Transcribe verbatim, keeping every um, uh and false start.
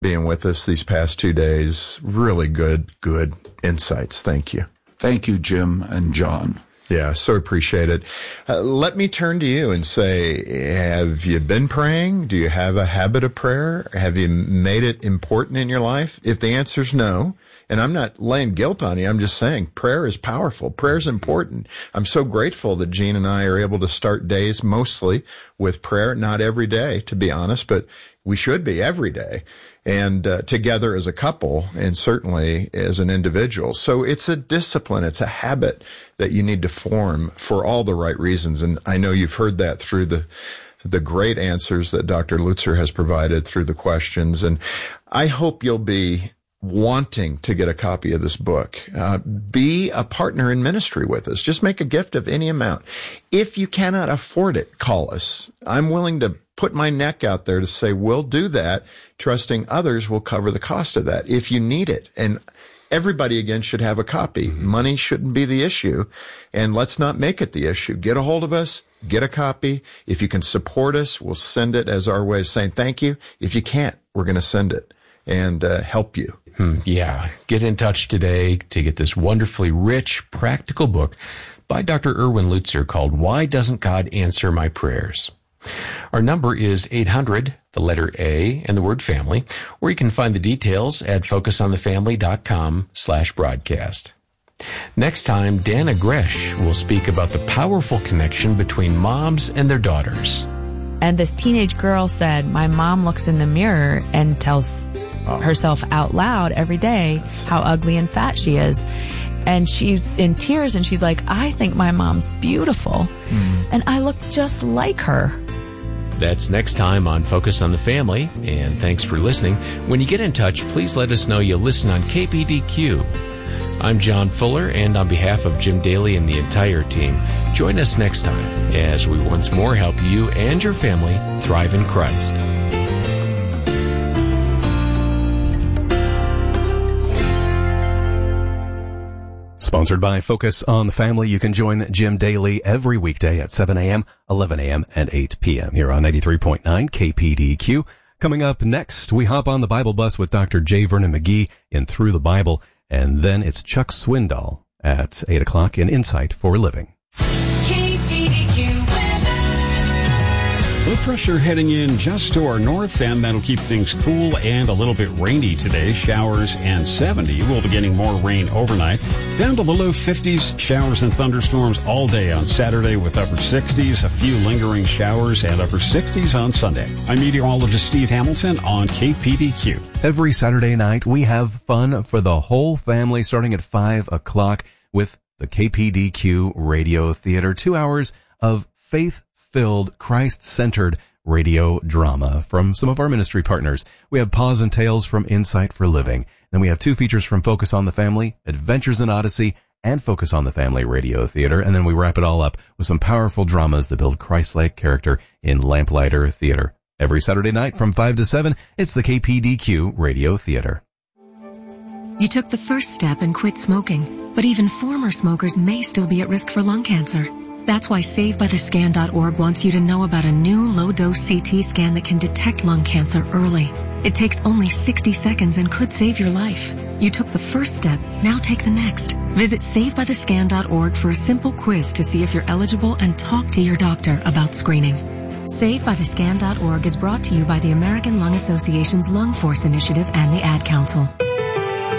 being with us these past two days. Really good, good insights. Thank you. Thank you, Jim and John. Yeah, so appreciate it. Uh, let me turn to you and say, have you been praying? Do you have a habit of prayer? Have you made it important in your life? If the answer is no, and I'm not laying guilt on you, I'm just saying prayer is powerful. Prayer is important. I'm so grateful that Jean and I are able to start days mostly with prayer, not every day, to be honest, but we should be every day, and uh, together as a couple, and certainly as an individual. So it's a discipline, it's a habit that you need to form for all the right reasons. And I know you've heard that through the the great answers that Doctor Lutzer has provided through the questions. And I hope you'll be wanting to get a copy of this book. Uh, be a partner in ministry with us. Just make a gift of any amount. If you cannot afford it, call us. I'm willing to put my neck out there to say we'll do that, trusting others will cover the cost of that if you need it. And everybody, again, should have a copy. Mm-hmm. Money shouldn't be the issue, and let's not make it the issue. Get a hold of us, get a copy. If you can support us, we'll send it as our way of saying thank you. If you can't, we're going to send it and uh, help you. Hmm, yeah, get in touch today to get this wonderfully rich, practical book by Doctor Erwin Lutzer called Why Doesn't God Answer My Prayers? Our number is eight hundred, the letter A, and the word family, or you can find the details at focusonthefamily.com slash broadcast. Next time, Dana Gresh will speak about the powerful connection between moms and their daughters. And this teenage girl said, my mom looks in the mirror and tells herself out loud every day how ugly and fat she is. And she's in tears and she's like, I think my mom's beautiful. Mm. And I look just like her. That's next time on Focus on the Family. And thanks for listening. When you get in touch, please let us know you listen on K P D Q. I'm John Fuller, and on behalf of Jim Daly and the entire team, join us next time as we once more help you and your family thrive in Christ. Sponsored by Focus on the Family. You can join Jim Daly every weekday at seven a.m., eleven a.m., and eight p.m. here on ninety-three point nine K P D Q. Coming up next, we hop on the Bible bus with Doctor J. Vernon McGee in Through the Bible, and then it's Chuck Swindoll at eight o'clock in Insight for Living. Low pressure heading in just to our north, and that'll keep things cool and a little bit rainy today. Showers and seventy. We'll be getting more rain overnight. Down to the low fifties, showers and thunderstorms all day on Saturday with upper sixties, a few lingering showers and upper sixties on Sunday. I'm meteorologist Steve Hamilton on K P D Q. Every Saturday night, we have fun for the whole family starting at five o'clock with the K P D Q Radio Theater. Two hours of faith filled, Christ-centered radio drama from some of our ministry partners. We have Pause and Tales from Insight for Living. Then we have two features from Focus on the Family, Adventures in Odyssey, and Focus on the Family Radio Theater. And then we wrap it all up with some powerful dramas that build Christ-like character in Lamplighter Theater. Every Saturday night from five to seven, it's the K P D Q Radio Theater. You took the first step and quit smoking, but even former smokers may still be at risk for lung cancer. That's why Save By The Scan dot org wants you to know about a new low-dose C T scan that can detect lung cancer early. It takes only sixty seconds and could save your life. You took the first step, now take the next. Visit Save By The Scan dot org for a simple quiz to see if you're eligible and talk to your doctor about screening. Save By The Scan dot org is brought to you by the American Lung Association's Lung Force Initiative and the Ad Council.